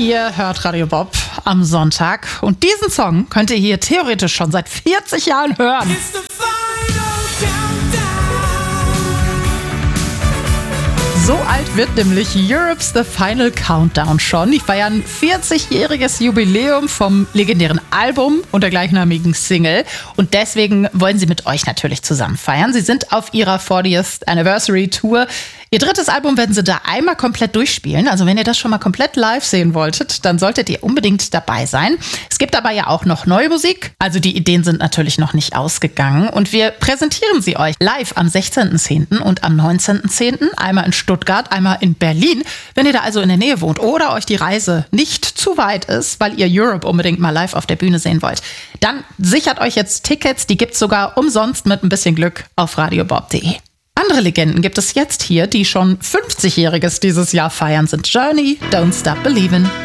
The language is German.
Ihr hört Radio Bob am Sonntag und diesen Song könnt ihr hier theoretisch schon seit 40 Jahren hören. So alt wird nämlich Europe's The Final Countdown schon. Die feiern 40-jähriges Jubiläum vom legendären Album und der gleichnamigen Single. Und deswegen wollen sie mit euch natürlich zusammen feiern. Sie sind auf ihrer 40th Anniversary Tour. Ihr drittes Album werden sie da einmal komplett durchspielen. Also wenn ihr das schon mal komplett live sehen wolltet, dann solltet ihr unbedingt dabei sein. Es gibt aber ja auch noch neue Musik. Also die Ideen sind natürlich noch nicht ausgegangen. Und wir präsentieren sie euch live am 16.10. und am 19.10. Einmal in Stuttgart, einmal in Berlin. Wenn ihr da also in der Nähe wohnt oder euch die Reise nicht zu weit ist, weil ihr Europe unbedingt mal live auf der Bühne sehen wollt, dann sichert euch jetzt Tickets. Die gibt's sogar umsonst mit ein bisschen Glück auf radiobob.de. Andere Legenden gibt es jetzt hier, die schon 50-Jähriges dieses Jahr feiern, sind Journey, Don't Stop Believin'.